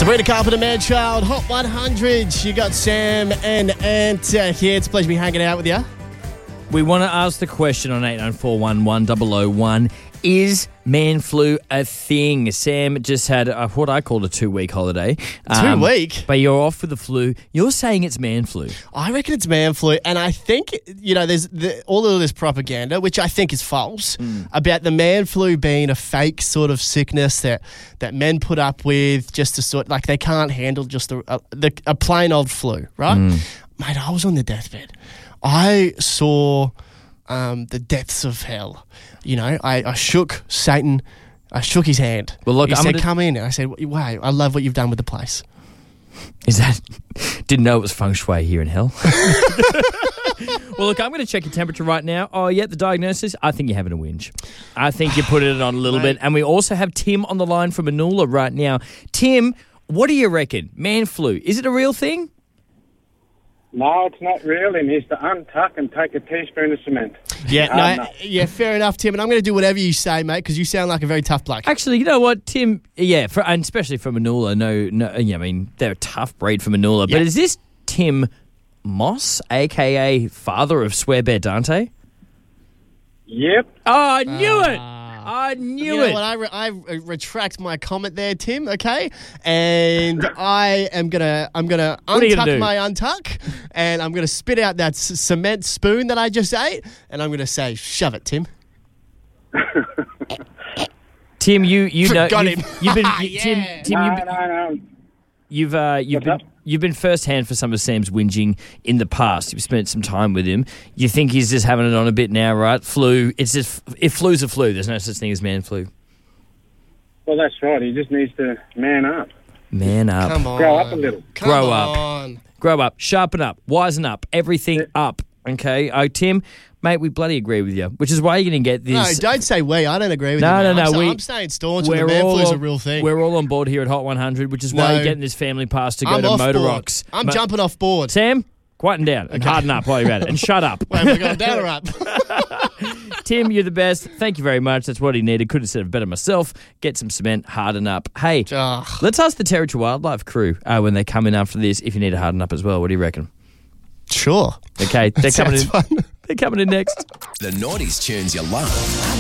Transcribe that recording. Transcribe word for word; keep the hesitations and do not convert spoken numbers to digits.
Sabrina Carpenter, Man-Child, Hot one hundred. You got Sam and Ant uh, here. It's a pleasure to be hanging out with you. We want to ask the question on eight nine four one one zero zero one. Is man flu a thing? Sam just had a, what I call a two-week holiday. Um, Two week? But you're off with the flu. You're saying it's man flu. I reckon it's man flu, and I think, you know, there's the, all of this propaganda, which I think is false, mm. about the man flu being a fake sort of sickness that, that men put up with just to sort, like they can't handle just a, a, the, a plain old flu, right? Mm. Mate, I was on the deathbed. I saw um, the depths of hell. You know, I, I shook Satan, I shook his hand. Well, look, he I'm said, gonna... come in. And I said, wow, I love what you've done with the place. Is that... Didn't know it was feng shui here in hell. Well, look, I'm going to check your temperature right now. Oh, yeah, the diagnosis, I think you're having a whinge. I think you're putting it on a little bit. And we also have Tim on the line from Manoola right now. Tim, what do you reckon? Man flu, is it a real thing? No, it's not real. He needs to untuck and take a teaspoon of cement. Yeah, no, no. yeah, fair enough, Tim. And I'm going to do whatever you say, mate, because you sound like a very tough bloke. Actually, you know what, Tim? Yeah, for, and especially for Manoola. No, no. Yeah, I mean, they're a tough breed for Manoola. Yep. But is this Tim Moss, a k a father of Swear Bear Dante? Yep. Oh, I knew uh, it. I knew you know it. What, I, re- I retract my comment there, Tim. Okay, and I am gonna I'm gonna untuck gonna my untuck, and I'm gonna spit out that c- cement spoon that I just ate, and I'm gonna say, "Shove it, Tim." Tim, you you know got you've, him. You've been you, yeah. Tim Tim no, you've, no, no. You've uh, you've been. You've been first-hand for some of Sam's whinging in the past. You've spent some time with him. You think he's just having it on a bit now, right? Flu. It's just, if flu's a flu, there's no such thing as man flu. Well, that's right. He just needs to man up. Man up. Come on. Grow up a little. Come Grow on. up. Grow up. Sharpen up. Wisen up. Everything yeah. up. Okay? Oh, Tim, mate, we bloody agree with you, which is why you're going to get this. No, don't say we. I don't agree with no, you. No, no, no, no. We, I'm staying staunch and the man flu's a real thing. We're all on board here at Hot one hundred, which is why no, you're getting this family pass to go I'm to off Motor board. Rocks. I'm Mo- jumping off board. Sam, quieten down and okay. harden up while you're at it. And shut up. Wait, we're going down or up? Tim, you're the best. Thank you very much. That's what he needed. Couldn't have said it better myself. Get some cement, harden up. Hey, Ugh. let's ask the Territory Wildlife crew uh, when they come in after this if you need to harden up as well. What do you reckon? Sure. Okay, they're coming in. Fun. They're coming in next. The nineties tunes you love.